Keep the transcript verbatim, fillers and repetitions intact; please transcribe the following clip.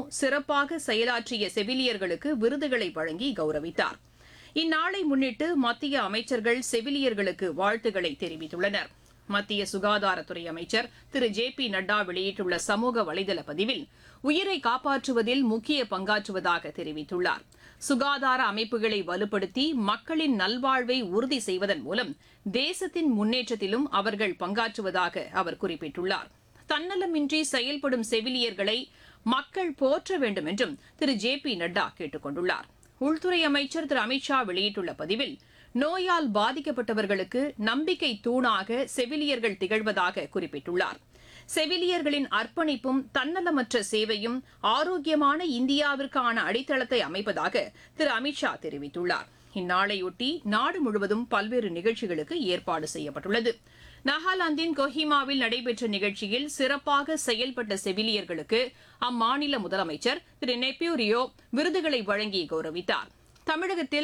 சிறப்பாக செயலாற்றிய செவிலியர்களுக்கு விருதுகளை வழங்கி கௌரவித்தார். இந்நாளை முன்னிட்டு மத்திய அமைச்சர்கள் செவிலியர்களுக்கு வாழ்த்துக்களை தெரிவித்துள்ளனர். மத்திய சுகாதாரத்துறை அமைச்சர் திரு ஜே பி நட்டா வெளியிட்டுள்ள சமூக வலைதள பதிவில் உயிரை காப்பாற்றுவதில் முக்கிய பங்காற்றுவதாக தெரிவித்துள்ளார். சுகாதார அமைப்புகளை வலுப்படுத்தி மக்களின் நல்வாழ்வை உறுதி செய்வதன் மூலம் தேசத்தின் முன்னேற்றத்திலும் அவர்கள் பங்காற்றுவதாக அவர் குறிப்பிட்டுள்ளார். தன்னலமின்றி செயல்படும் செவிலியர்களை மக்கள் போற்ற வேண்டும் என்றும் திரு ஜே பி நட்டா கேட்டுக் கொண்டுள்ளார். உள்துறை அமைச்சர் திரு அமித் ஷா வெளியிட்டுள்ள பதிவில் நோயால் பாதிக்கப்பட்டவர்களுக்கு நம்பிக்கை தூணாக செவிலியர்கள் திகழ்வதாக குறிப்பிட்டுள்ளார். செவிலியர்களின் அர்ப்பணிப்பும் தன்னலமற்ற சேவையும் ஆரோக்கியமான இந்தியாவிற்கான அடித்தளத்தை அமைப்பதாக திரு அமித் ஷா தெரிவித்துள்ளார். இந்நாளையொட்டி நாடு முழுவதும் பல்வேறு நிகழ்ச்சிகளுக்கு ஏற்பாடு செய்யப்பட்டுள்ளது. நாகாலாந்தின் கொஹிமாவில் நடைபெற்ற நிகழ்ச்சியில் சிறப்பாக செயல்பட்ட செவிலியர்களுக்கு அம்மாநில முதலமைச்சர் திரு நெப்பியூ ரியோ விருதுகளை வழங்கி கௌரவித்தார். தமிழகத்தில்